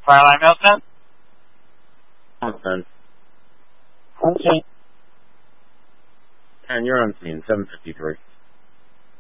Fire line mail sent? Sent. Okay. And you're on scene, 753.